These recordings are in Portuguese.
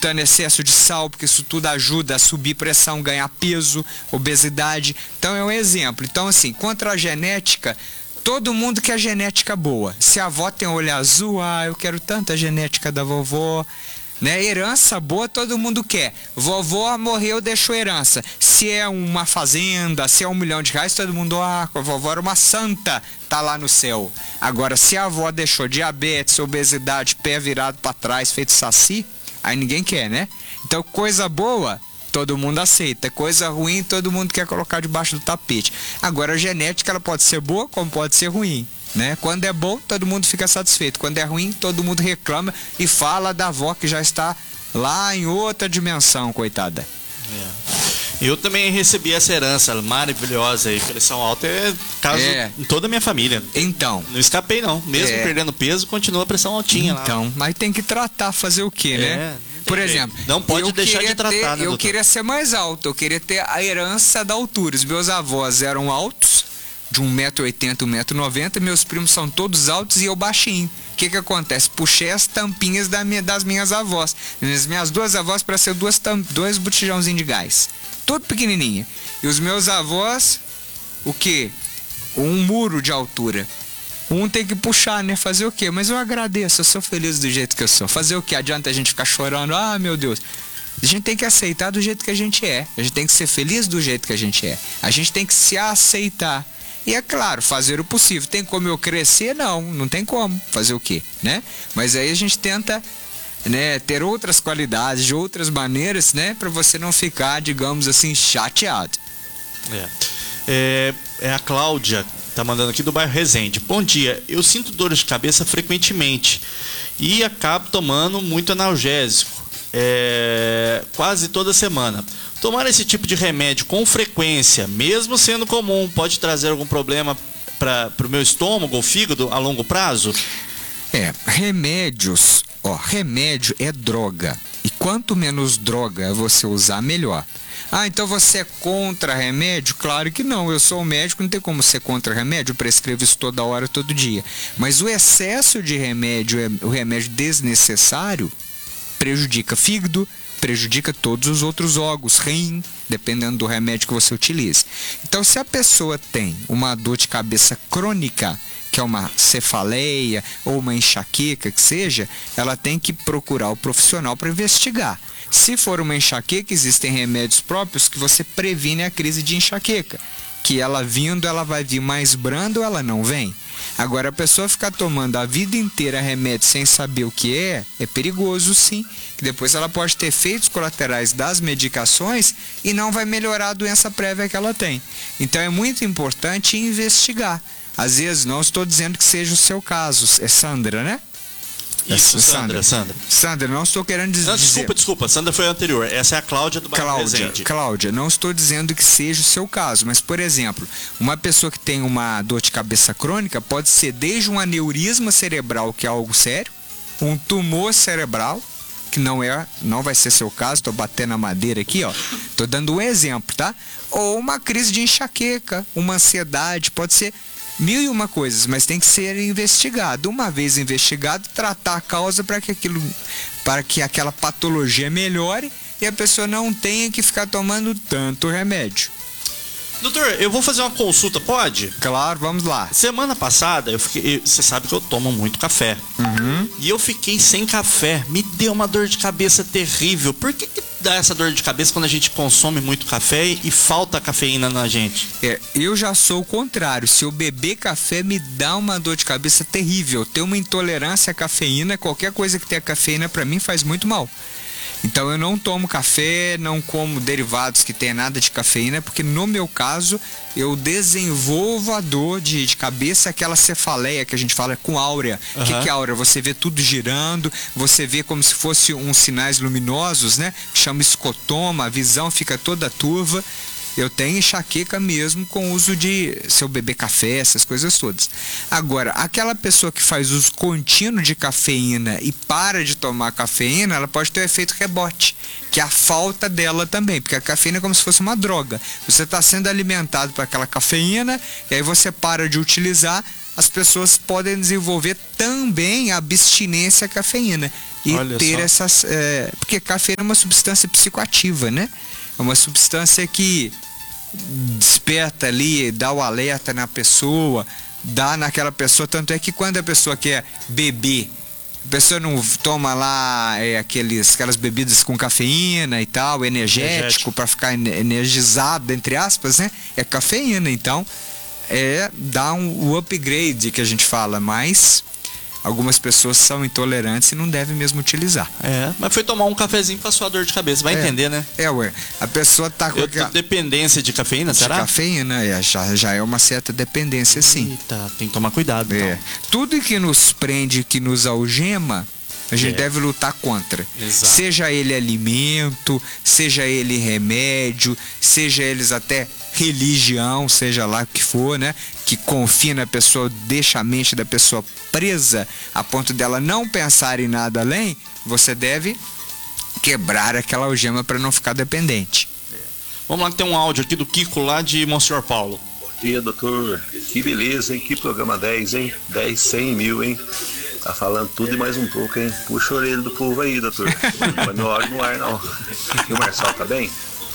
evitando excesso de sal, porque isso tudo ajuda a subir pressão, ganhar peso, obesidade. Então é um exemplo. Então assim, contra a genética, todo mundo quer genética boa. Se a avó tem olho azul, eu quero tanto a genética da vovó. Né? Herança boa todo mundo quer. Vovó morreu, deixou herança. Se é uma fazenda, se é R$1 milhão, todo mundo, a vovó era uma santa, tá lá no céu. Agora, se a avó deixou diabetes, obesidade, pé virado para trás, feito saci, aí ninguém quer, né? Então, coisa boa, todo mundo aceita. Coisa ruim, todo mundo quer colocar debaixo do tapete. Agora, a genética, ela pode ser boa, como pode ser ruim. Né? Quando é bom, todo mundo fica satisfeito. Quando é ruim, todo mundo reclama e fala da avó que já está lá em outra dimensão, coitada. Eu também recebi essa herança maravilhosa aí, pressão alta é caso em toda a minha família. Então. Não escapei não, mesmo perdendo peso, continua a pressão altinha lá. Então, mas tem que tratar, fazer o quê, né? Por exemplo, não pode deixar de tratar, né, eu queria ser mais alto, eu queria ter a herança da altura. Os meus avós eram altos, de 1,80 m, 1,90 m, meus primos são todos altos e eu baixinho. O que acontece? Puxei as tampinhas das minhas avós. As minhas duas avós para ser dois botijãozinhos de gás. Tudo pequenininha. E os meus avós, o quê? Um muro de altura. Um tem que puxar, né? Fazer o quê? Mas eu agradeço, eu sou feliz do jeito que eu sou. Fazer o quê? Adianta a gente ficar chorando? Meu Deus. A gente tem que aceitar do jeito que a gente é. A gente tem que ser feliz do jeito que a gente é. A gente tem que se aceitar. E é claro, fazer o possível. Tem como eu crescer? Não tem como. Fazer o quê, né? Mas aí a gente tenta, né, ter outras qualidades, de outras maneiras, né? Para você não ficar, digamos assim, chateado. É a Cláudia, tá mandando aqui do bairro Resende. Bom dia, eu sinto dores de cabeça frequentemente e acabo tomando muito analgésico, quase toda semana. Tomar esse tipo de remédio com frequência, mesmo sendo comum, pode trazer algum problema para o meu estômago ou fígado a longo prazo? Remédios, remédio é droga. E quanto menos droga você usar, melhor. Então você é contra remédio? Claro que não, eu sou um médico, não tem como ser contra remédio, eu prescrevo isso toda hora, todo dia. Mas o excesso de remédio, o remédio desnecessário, prejudica fígado, prejudica todos os outros órgãos, rim, dependendo do remédio que você utilize. Então, se a pessoa tem uma dor de cabeça crônica, que é uma cefaleia ou uma enxaqueca que seja, ela tem que procurar o profissional para investigar. Se for uma enxaqueca, existem remédios próprios que você previne a crise de enxaqueca, que ela vindo, ela vai vir mais branda ou ela não vem. Agora, a pessoa ficar tomando a vida inteira remédio sem saber o que é perigoso sim, que depois ela pode ter efeitos colaterais das medicações e não vai melhorar a doença prévia que ela tem. Então é muito importante investigar. Às vezes, não estou dizendo que seja o seu caso, é Sandra, né? Isso, Sandra. Sandra, não estou querendo dizer... Desculpa, Sandra foi a anterior. Essa é a Cláudia do bairro Resende. Cláudia, não estou dizendo que seja o seu caso, mas, por exemplo, uma pessoa que tem uma dor de cabeça crônica pode ser desde um aneurisma cerebral, que é algo sério, um tumor cerebral, que não vai ser seu caso, estou batendo na madeira aqui, estou dando um exemplo, tá? Ou uma crise de enxaqueca, uma ansiedade, pode ser 1001 coisas, mas tem que ser investigado. Uma vez investigado, tratar a causa para que aquela patologia melhore e a pessoa não tenha que ficar tomando tanto remédio. Doutor, eu vou fazer uma consulta, pode? Claro, vamos lá. Semana passada, você sabe que eu tomo muito café. E eu fiquei sem café, me deu uma dor de cabeça terrível. Por que dá essa dor de cabeça quando a gente consome muito café e falta cafeína na gente? Eu já sou o contrário. Se eu beber café, me dá uma dor de cabeça terrível. Eu tenho uma intolerância à cafeína, qualquer coisa que tenha cafeína para mim faz muito mal. Então eu não tomo café, não como derivados que tenha nada de cafeína, porque no meu caso eu desenvolvo a dor de cabeça, aquela cefaleia que a gente fala com áurea. O que é áurea? Você vê tudo girando, você vê como se fosse uns sinais luminosos, né? Chama escotoma, a visão fica toda turva. Eu tenho enxaqueca mesmo com o uso de, se eu beber café, essas coisas todas. Agora, aquela pessoa que faz uso contínuo de cafeína e para de tomar cafeína, ela pode ter um efeito rebote, que é a falta dela também, porque a cafeína é como se fosse uma droga. Você está sendo alimentado por aquela cafeína e aí você para de utilizar, as pessoas podem desenvolver também a abstinência à cafeína e Olha ter só. essas... porque cafeína é uma substância psicoativa, né? É uma substância que desperta ali, dá o alerta na pessoa, dá naquela pessoa, tanto é que quando a pessoa quer beber, a pessoa não toma lá aquelas bebidas com cafeína e tal, energético, para ficar energizado, entre aspas, né? É cafeína, então dá o upgrade que a gente fala, mas algumas pessoas são intolerantes e não devem mesmo utilizar. Mas foi tomar um cafezinho pra sua dor de cabeça, vai entender, né? A pessoa tá com dependência de cafeína, será? De cafeína, já é uma certa dependência, sim. Eita, tem que tomar cuidado, então. Tudo que nos prende, que nos algema, a gente deve lutar contra. Exato. Seja ele alimento, seja ele remédio, seja eles até religião, seja lá o que for, né? Que confina a pessoa, deixa a mente da pessoa presa a ponto dela não pensar em nada além, você deve quebrar aquela algema para não ficar dependente. Vamos lá que tem um áudio aqui do Kiko lá de Monsenhor Paulo. Bom dia, doutor. Que beleza, hein? Que programa 10, hein? 10, 100 mil, hein? Tá falando tudo e mais um pouco, hein? Puxa a orelha do povo aí, doutor. Não põe meu ódio no ar, não. E o Marcelo, tá bem?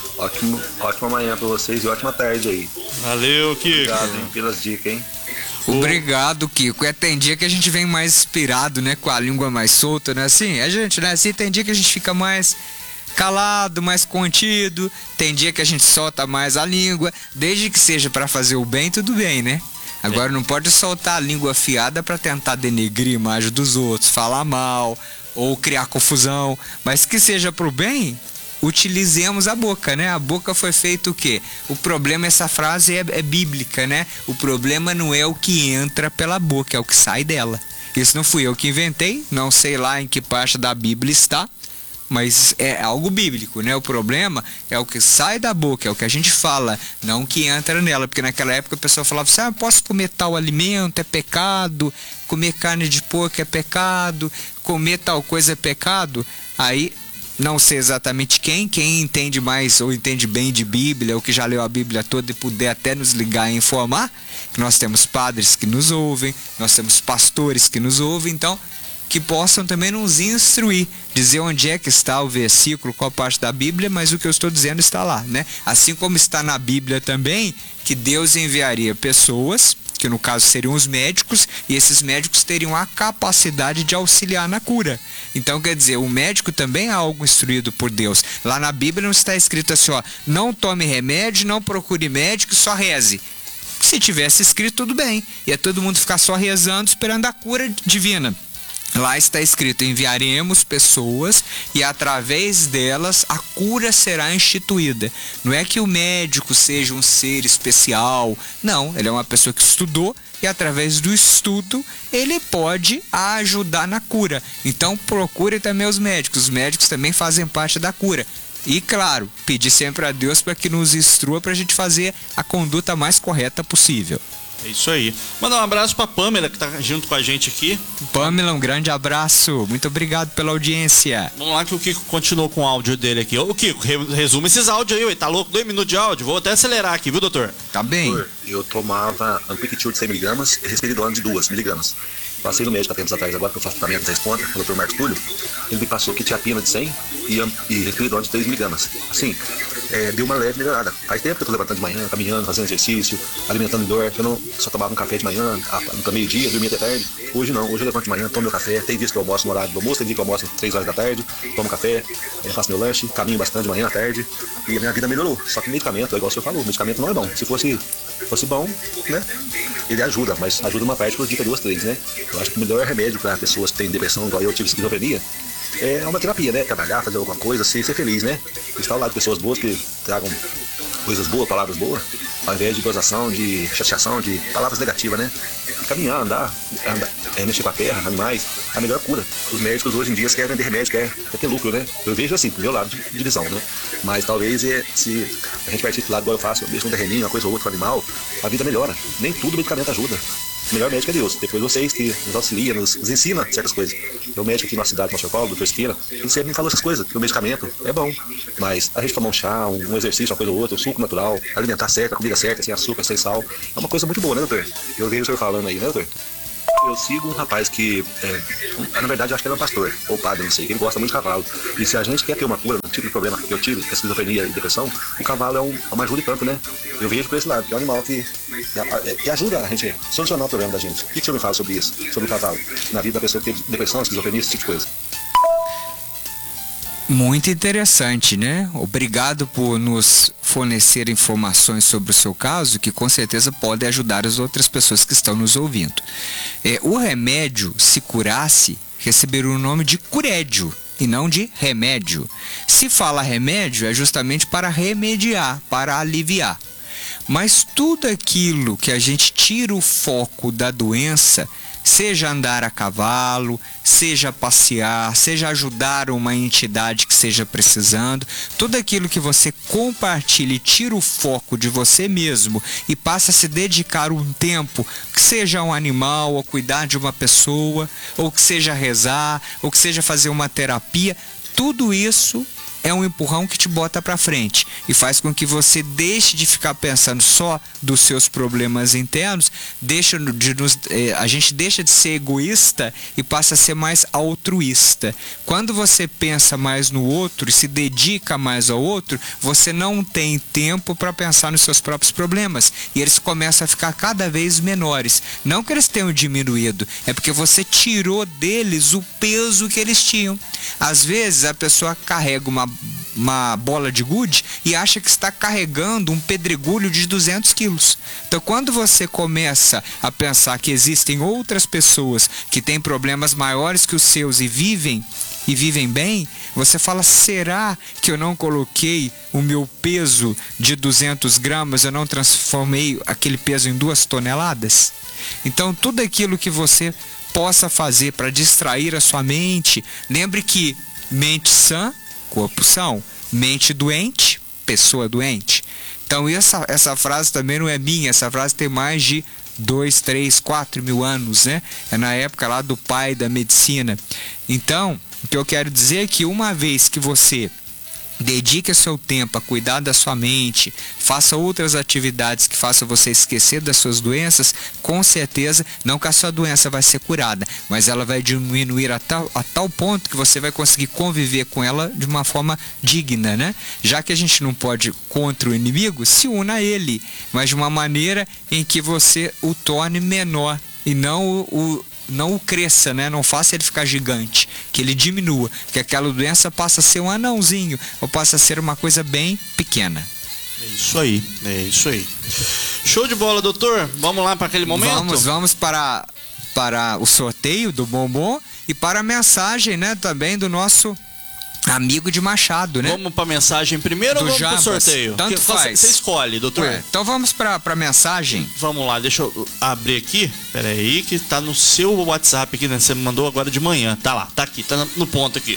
Ótima manhã pra vocês e ótima tarde aí. Valeu, Kiko. Obrigado, hein, pelas dicas, hein? Obrigado, Kiko. Tem dia que a gente vem mais inspirado, né? Com a língua mais solta, né? Assim, a gente, né? Assim, tem dia que a gente fica mais calado, mais contido. Tem dia que a gente solta mais a língua. Desde que seja pra fazer o bem, tudo bem, né? Agora não pode soltar a língua afiada pra tentar denegrir a imagem dos outros, falar mal ou criar confusão. Mas que seja pro bem, utilizemos a boca, né? A boca foi feita o quê? O problema, essa frase é bíblica, né? O problema não é o que entra pela boca, é o que sai dela. Isso não fui eu que inventei, não sei lá em que parte da Bíblia está, mas é algo bíblico, né? O problema é o que sai da boca, é o que a gente fala, não o que entra nela. Porque naquela época a pessoa falava assim, posso comer tal alimento, é pecado, comer carne de porco é pecado, comer tal coisa é pecado. Aí, não sei exatamente quem entende mais ou entende bem de Bíblia, ou que já leu a Bíblia toda e puder até nos ligar e informar, que nós temos padres que nos ouvem, nós temos pastores que nos ouvem, então que possam também nos instruir, dizer onde é que está o versículo, qual parte da Bíblia, mas o que eu estou dizendo está lá, né? Assim como está na Bíblia também, que Deus enviaria pessoas, que no caso seriam os médicos, e esses médicos teriam a capacidade de auxiliar na cura. Então, quer dizer, o médico também é algo instruído por Deus. Lá na Bíblia não está escrito assim, não tome remédio, não procure médico, só reze. Se tivesse escrito, tudo bem. Ia todo mundo ficar só rezando, esperando a cura divina. Lá está escrito, enviaremos pessoas e através delas a cura será instituída. Não é que o médico seja um ser especial, não, ele é uma pessoa que estudou e através do estudo ele pode ajudar na cura. Então procure também os médicos também fazem parte da cura. E claro, pedir sempre a Deus para que nos instrua para a gente fazer a conduta mais correta possível. É isso aí. Mandar um abraço pra Pamela, que tá junto com a gente aqui. Pamela, um grande abraço. Muito obrigado pela audiência. Vamos lá que o Kiko continuou com o áudio dele aqui. Ô Kiko, resume esses áudios aí, ué. Tá louco? 2 minutos de áudio? Vou até acelerar aqui, viu, doutor? Tá bem. Doutor, eu tomava Ampiquitil de 100mg e Risperidone de 2mg. Passei no médico há tempos atrás, agora que eu faço tratamento da Responda, com o Dr. Marcos Túlio, ele me passou quetiapina de 100 e Risperidone de 3mg. Assim, deu uma leve melhorada. Faz tempo que eu tô levantando de manhã, caminhando, fazendo exercício, alimentando dor. Eu não só tomava um café de manhã, no meio-dia, dormia até tarde. Hoje não, hoje eu levanto de manhã, tomo meu café. Tem dias que eu almoço no horário do almoço, tem dia que eu almoço 3 horas da tarde, tomo café, faço meu lanche, caminho bastante de manhã à tarde. E a minha vida melhorou. Só que medicamento, é igual o senhor falou, medicamento não é bom. Se fosse bom, né? Ele ajuda, mas ajuda uma parte por dica 2, 3, né? Eu acho que o melhor remédio para pessoas que têm depressão, igual eu tive esquizofrenia, é uma terapia, né? Trabalhar, fazer alguma coisa, ser feliz, né? Estar ao lado de pessoas boas que tragam coisas boas, palavras boas. ao invés de gozação, de chateação, de palavras negativas, né? Caminhar, andar, mexer com a terra, animais, a melhor cura. Os médicos hoje em dia querem vender remédio, querem ter lucro, né? Eu vejo assim, do meu lado de visão, né? Mas talvez se a gente partir do lado igual eu faço, mesmo um terreninho, uma coisa ou outra com o animal, a vida melhora. Nem tudo medicamento ajuda. O melhor médico é Deus. Depois vocês que nos auxiliam, nos ensina certas coisas. Tem um médico aqui na cidade, São Paulo, doutor Esqueira, ele sempre me falou essas coisas, que o medicamento é bom, mas a gente tomar um chá, um exercício, uma coisa ou outra, um suco natural, alimentar certo, a comida certa, sem açúcar, sem sal, é uma coisa muito boa, né, doutor? Eu vejo o senhor falando aí, né, doutor? Eu sigo um rapaz que, na verdade, eu acho que ele é um pastor, ou padre, não sei, que ele gosta muito de cavalo. E se a gente quer ter uma cura, um tipo de problema que eu tive, esquizofrenia e depressão, o cavalo é uma ajuda e tanto, né? Eu vejo por esse lado, que é um animal que ajuda a gente a solucionar o problema da gente. O que o senhor me fala sobre isso, sobre o cavalo? Na vida da pessoa que teve depressão, esquizofrenia, esse tipo de coisa. Muito interessante, né? Obrigado por nos fornecer informações sobre o seu caso, que com certeza pode ajudar as outras pessoas que estão nos ouvindo. O remédio, se curasse, receberia o nome de curédio e não de remédio. Se fala remédio, é justamente para remediar, para aliviar. Mas tudo aquilo que a gente tira o foco da doença, seja andar a cavalo, seja passear, seja ajudar uma entidade que esteja precisando, tudo aquilo que você compartilha e tira o foco de você mesmo e passa a se dedicar um tempo, que seja um animal, ou cuidar de uma pessoa, ou que seja rezar, ou que seja fazer uma terapia, tudo isso é um empurrão que te bota para frente e faz com que você deixe de ficar pensando só dos seus problemas internos, a gente deixa de ser egoísta e passa a ser mais altruísta. Quando você pensa mais no outro e se dedica mais ao outro, você não tem tempo para pensar nos seus próprios problemas e eles começam a ficar cada vez menores. Não que eles tenham diminuído, é porque você tirou deles o peso que eles tinham. Às vezes a pessoa carrega uma bola de gude e acha que está carregando um pedregulho de 200 quilos. Então, quando você começa a pensar que existem outras pessoas que têm problemas maiores que os seus e vivem bem, você fala, será que eu não coloquei o meu peso de 200 gramas, eu não transformei aquele peso em 2 toneladas? Então, tudo aquilo que você possa fazer para distrair a sua mente, lembre que mente sã, corpo são, mente doente, pessoa doente. Então essa frase também não é minha, essa frase tem mais de 2, 3, 4 mil anos, né? É na época lá do pai da medicina. Então, o que eu quero dizer é que uma vez que você dedique seu tempo a cuidar da sua mente, faça outras atividades que façam você esquecer das suas doenças, com certeza, não que a sua doença vai ser curada, mas ela vai diminuir a tal ponto que você vai conseguir conviver com ela de uma forma digna, né? Já que a gente não pode ir contra o inimigo, se una a ele, mas de uma maneira em que você o torne menor e não o cresça, né? Não faça ele ficar gigante, que ele diminua, que aquela doença passa a ser um anãozinho ou passa a ser uma coisa bem pequena. É isso aí. Show de bola, doutor. Vamos lá para aquele momento? Vamos para o sorteio do bombom e para a mensagem, né, também do nosso amigo de Machado, né? Vamos pra mensagem primeiro ou vamos pro sorteio? Tanto faz. Você escolhe, doutor. Então vamos pra mensagem. Vamos lá, deixa eu abrir aqui. Pera aí, que tá no seu WhatsApp aqui, né? Você me mandou agora de manhã. Tá lá, tá aqui, tá no ponto aqui.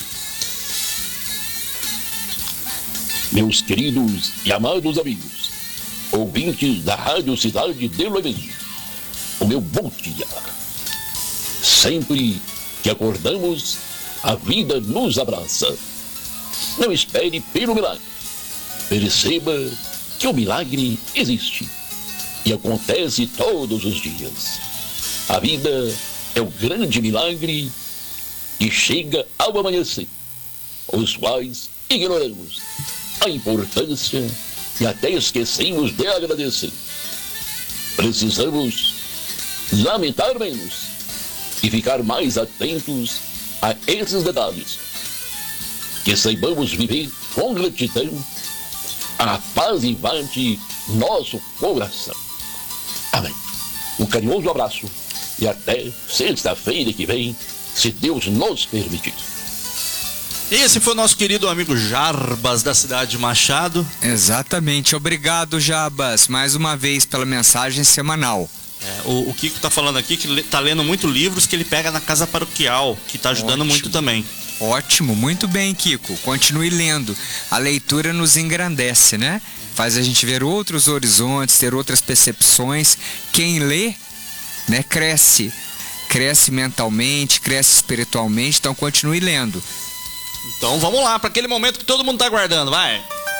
Meus queridos e amados amigos, ouvintes da Rádio Cidade de Loevendi, o meu bom dia. Sempre que acordamos, a vida nos abraça. Não espere pelo milagre. Perceba que o milagre existe e acontece todos os dias. A vida é o grande milagre que chega ao amanhecer, os quais ignoramos a importância e até esquecemos de agradecer. Precisamos lamentar menos e ficar mais atentos a esses detalhes. Que saibamos viver com gratidão, a paz invade nosso coração. Amém. Um carinhoso abraço e até sexta-feira que vem, se Deus nos permitir. E esse foi o nosso querido amigo Jarbas, da cidade de Machado. Exatamente. Obrigado, Jarbas, mais uma vez pela mensagem semanal. O Kiko tá falando aqui que tá lendo muito livros que ele pega na casa paroquial, que tá ajudando Ótimo. muito também. Ótimo, muito bem, Kiko. Continue lendo. A leitura nos engrandece, né? Faz a gente ver outros horizontes, ter outras percepções. Quem lê, né, cresce. Cresce mentalmente, cresce espiritualmente, então continue lendo. Então vamos lá, para aquele momento que todo mundo tá aguardando, vai!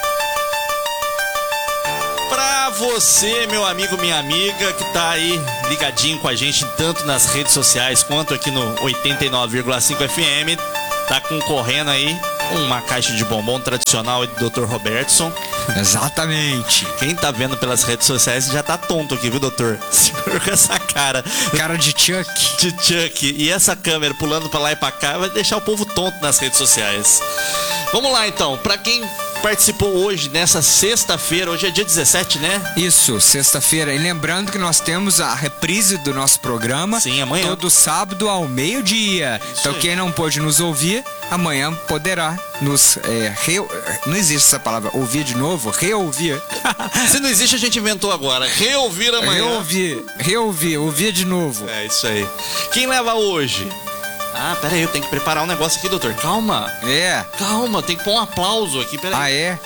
Pra você, meu amigo, minha amiga, que tá aí ligadinho com a gente, tanto nas redes sociais quanto aqui no 89,5 FM, tá concorrendo aí uma caixa de bombom tradicional do Dr. Robertson. Exatamente. Quem tá vendo pelas redes sociais já tá tonto aqui, viu, doutor? Se for com essa cara. Cara de Chuck. De Chuck. E essa câmera pulando pra lá e pra cá vai deixar o povo tonto nas redes sociais. Vamos lá, então. Pra quem participou hoje, nessa sexta-feira, hoje é dia 17, né? Isso, sexta-feira. E lembrando que nós temos a reprise do nosso programa. Sim, amanhã. Todo sábado ao meio-dia. Então aí. quem não pôde nos ouvir, amanhã poderá nos... Não existe essa palavra, ouvir de novo, reouvir. Se não existe, a gente inventou agora. Reouvir amanhã. Reouvir, ouvir de novo. É isso aí. Quem leva hoje? Ah, pera aí, eu tenho que preparar um negócio aqui, doutor. Calma. Calma, tem que pôr um aplauso aqui, pera aí. Ah, é?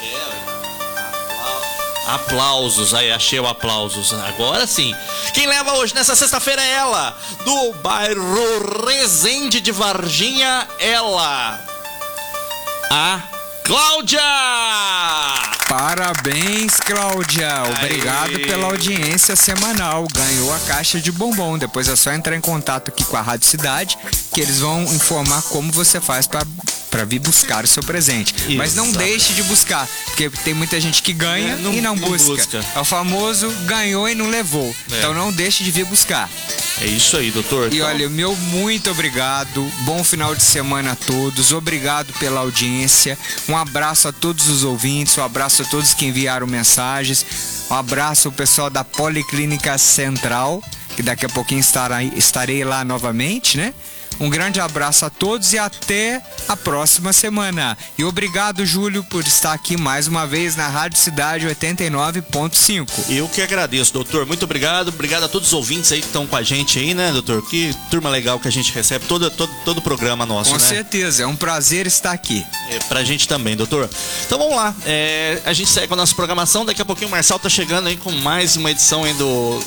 Aplausos, aí achei o aplausos. Agora sim. Quem leva hoje nessa sexta-feira é ela, do bairro Resende de Varginha, ela, a Cláudia! Parabéns, Cláudia. Obrigado pela audiência semanal. Ganhou a caixa de bombom. Depois é só entrar em contato aqui com a Rádio Cidade, que eles vão informar como você faz para vir buscar o seu presente. Isso. Mas não deixe de buscar, porque tem muita gente que ganha e não busca. É o famoso ganhou e não levou. Então não deixe de vir buscar. É isso aí, doutor. E olha, meu muito obrigado. Bom final de semana a todos. Obrigado pela audiência. Um abraço a todos os ouvintes. Um abraço a todos que enviaram mensagens. Um abraço ao pessoal da Policlínica Central, que daqui a pouquinho estarei lá novamente, né? Um grande abraço a todos e até a próxima semana. E obrigado, Júlio, por estar aqui mais uma vez na Rádio Cidade 89.5. Eu que agradeço, doutor. Muito obrigado. Obrigado a todos os ouvintes aí que estão com a gente aí, né, doutor? Que turma legal que a gente recebe todo o programa nosso, Com né? certeza, é um prazer estar aqui. Pra gente também, doutor. Então vamos lá. A gente segue com a nossa programação. Daqui a pouquinho o Marçal tá chegando aí com mais uma edição aí do...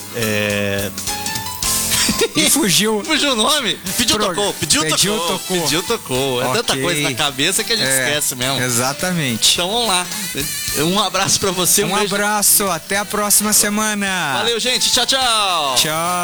E fugiu. Fugiu o nome? Pediu, tocou. Pediu, tocou. É Ok. tanta coisa na cabeça que a gente esquece mesmo. Exatamente. Então vamos lá. Um abraço pra você. Um beijo. abraço, até a próxima semana. Valeu, gente. Tchau, tchau. Tchau.